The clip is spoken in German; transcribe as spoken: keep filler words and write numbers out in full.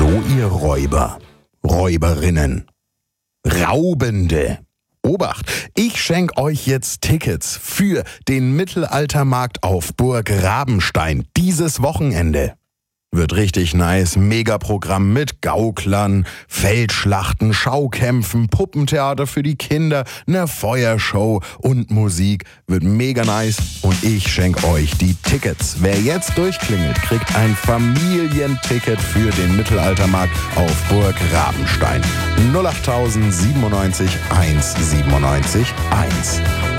So, ihr Räuber, Räuberinnen, Raubende. Obacht, ich schenk euch jetzt Tickets für den Mittelaltermarkt auf Burg Rabenstein dieses Wochenende. Wird richtig nice, Megaprogramm mit Gauklern, Feldschlachten, Schaukämpfen, Puppentheater für die Kinder, ner Feuershow und Musik. Wird mega nice und ich schenk euch die Tickets. Wer jetzt durchklingelt, kriegt ein Familienticket für den Mittelaltermarkt auf Burg Rabenstein. null acht null null siebenundneunzig eins siebenundneunzig eins.